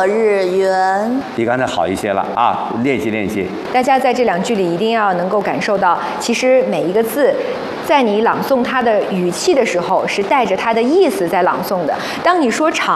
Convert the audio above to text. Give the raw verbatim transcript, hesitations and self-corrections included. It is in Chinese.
落日圆。 比刚才好一些了啊，练习练习。 大家在这两句里一定要能够感受到，其实每一个字，在你朗诵它的语气的时候，是带着它的意思在朗诵的。当你说长